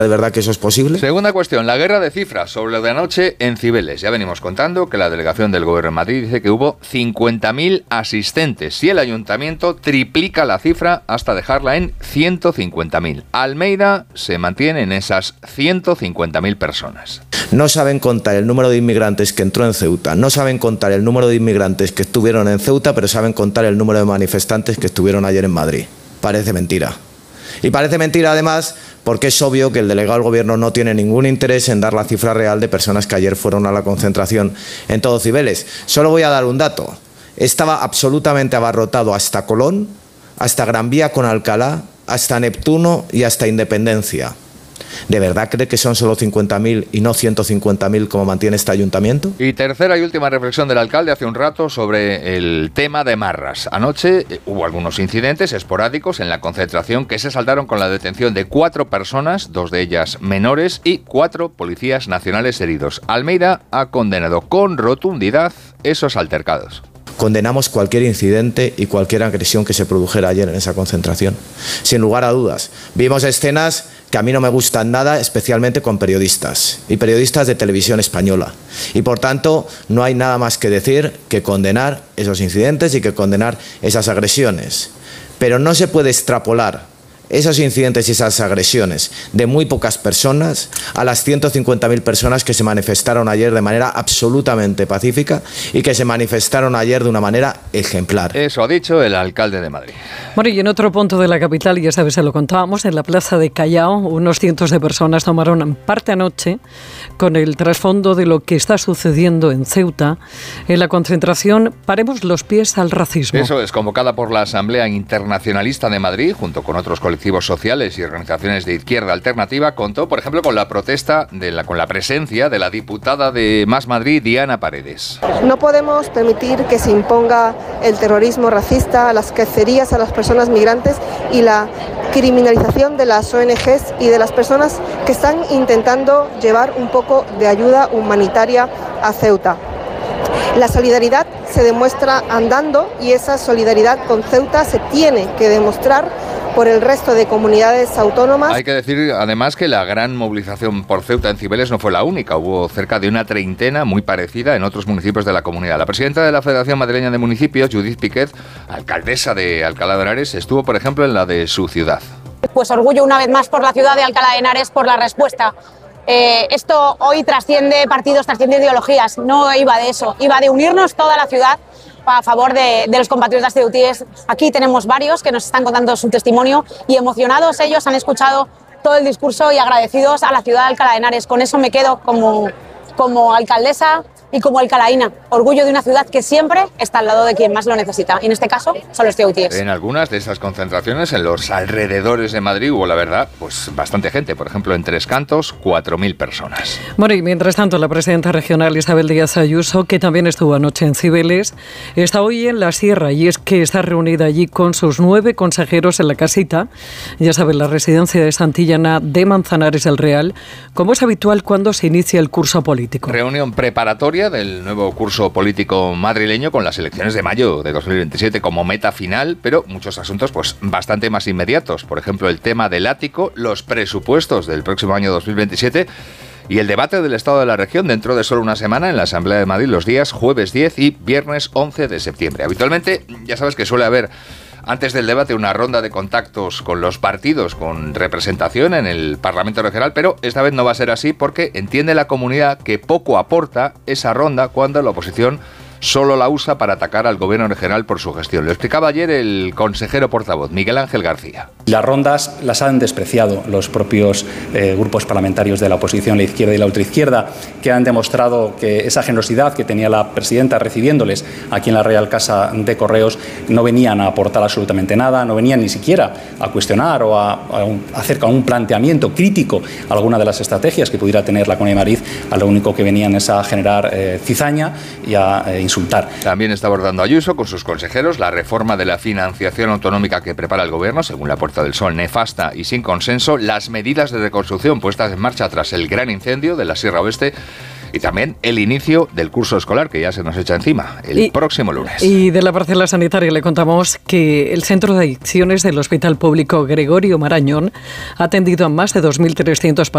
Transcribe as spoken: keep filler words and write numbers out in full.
¿De verdad que eso es posible? Segunda cuestión, la guerra de cifras sobre lo de anoche en Cibeles. Ya venimos contando que la delegación del Gobierno en Madrid dice que hubo cincuenta mil asistentes y el Ayuntamiento triplica la cifra hasta dejarla en ciento cincuenta mil. Almeida se mantiene en esas ciento cincuenta mil personas. No saben contar el número de inmigrantes que entró en Ceuta, no saben contar el número de inmigrantes que estuvieron en Ceuta, pero saben contar el número de manifestantes que estuvieron ayer en Madrid. Parece mentira. Y parece mentira además porque es obvio que el delegado del Gobierno no tiene ningún interés en dar la cifra real de personas que ayer fueron a la concentración en todo Cibeles. Solo voy a dar un dato. Estaba absolutamente abarrotado hasta Colón, hasta Gran Vía con Alcalá, hasta Neptuno y hasta Independencia. ¿De verdad cree que son solo cincuenta mil y no ciento cincuenta mil como mantiene este ayuntamiento? Y tercera y última reflexión del alcalde hace un rato sobre el tema de Marras. Anoche eh, hubo algunos incidentes esporádicos en la concentración que se saldaron con la detención de cuatro personas, dos de ellas menores, y cuatro policías nacionales heridos. Almeida ha condenado con rotundidad esos altercados. Condenamos cualquier incidente y cualquier agresión que se produjera ayer en esa concentración. Sin lugar a dudas. Vimos escenas que a mí no me gustan nada, especialmente con periodistas y periodistas de televisión española. Y por tanto, no hay nada más que decir que condenar esos incidentes y que condenar esas agresiones. Pero no se puede extrapolar esos incidentes y esas agresiones de muy pocas personas a las ciento cincuenta mil personas que se manifestaron ayer de manera absolutamente pacífica y que se manifestaron ayer de una manera ejemplar. Eso ha dicho el alcalde de Madrid. Bueno, y en otro punto de la capital, ya sabes, se lo contábamos, en la plaza de Callao, unos cientos de personas tomaron parte anoche con el trasfondo de lo que está sucediendo en Ceuta, en la concentración Paremos los pies al racismo. Eso es, convocada por la Asamblea Internacionalista de Madrid, junto con otros colectivos sociales y organizaciones de izquierda alternativa, contó, por ejemplo, con la protesta, de la, con la presencia de la diputada de Más Madrid, Diana Paredes. No podemos permitir que se imponga el terrorismo racista, las cacerías a las personas migrantes y la criminalización de las O N Ges y de las personas que están intentando llevar un poco de ayuda humanitaria a Ceuta. La solidaridad se demuestra andando y esa solidaridad con Ceuta se tiene que demostrar por el resto de comunidades autónomas. Hay que decir además que la gran movilización por Ceuta en Cibeles no fue la única. Hubo cerca de una treintena muy parecida en otros municipios de la comunidad. La presidenta de la Federación Madrileña de Municipios, Judith Piquet, alcaldesa de Alcalá de Henares, estuvo, por ejemplo, en la de su ciudad. Pues orgullo una vez más por la ciudad de Alcalá de Henares, por la respuesta. Eh, esto hoy trasciende partidos, trasciende ideologías. No iba de eso, iba de unirnos toda la ciudad a favor de, de los compatriotas ceutíes. Aquí tenemos varios que nos están contando su testimonio y emocionados ellos han escuchado todo el discurso y agradecidos a la ciudad de Alcalá de Henares. Con eso me quedo como, como alcaldesa y como alcalaína. Orgullo de una ciudad que siempre está al lado de quien más lo necesita. Y en este caso son los ceutíes. En algunas de esas concentraciones, en los alrededores de Madrid, hubo, la verdad, pues bastante gente. Por ejemplo, en Tres Cantos, cuatro mil personas. Bueno, y mientras tanto, la presidenta regional Isabel Díaz Ayuso, que también estuvo anoche en Cibeles, está hoy en la Sierra y es que está reunida allí con sus nueve consejeros en la casita. Ya saben, la residencia de Santillana de Manzanares del Real, como es habitual cuando se inicia el curso político. Reunión preparatoria del nuevo curso político madrileño con las elecciones de mayo de dos mil veintisiete como meta final, pero muchos asuntos pues bastante más inmediatos. Por ejemplo, el tema del ático, los presupuestos del próximo año dos mil veintisiete y el debate del estado de la región dentro de solo una semana en la Asamblea de Madrid los días jueves diez y viernes once de septiembre. Habitualmente ya sabes que suele haber antes del debate una ronda de contactos con los partidos con representación en el Parlamento Regional, pero esta vez no va a ser así porque entiende la comunidad que poco aporta esa ronda cuando la oposición solo la usa para atacar al gobierno regional por su gestión. Lo explicaba ayer el consejero portavoz, Miguel Ángel García. Las rondas las han despreciado los propios eh, grupos parlamentarios de la oposición, la izquierda y la ultraizquierda, que han demostrado que esa generosidad que tenía la presidenta recibiéndoles aquí en la Real Casa de Correos no venían a aportar absolutamente nada, no venían ni siquiera a cuestionar o a, a un, acerca de un planteamiento crítico a alguna de las estrategias que pudiera tener la Comunidad de Madrid. A lo único que venían es a generar eh, cizaña y a eh, insultar. También está abordando Ayuso con sus consejeros la reforma de la financiación autonómica que prepara el gobierno, según la Puerta del Sol, nefasta y sin consenso, las medidas de reconstrucción puestas en marcha tras el gran incendio de la Sierra Oeste y también el inicio del curso escolar que ya se nos echa encima el y, próximo lunes. Y de la parcela sanitaria le contamos que el Centro de Adicciones del Hospital Público Gregorio Marañón ha atendido a más de dos mil trescientos pacientes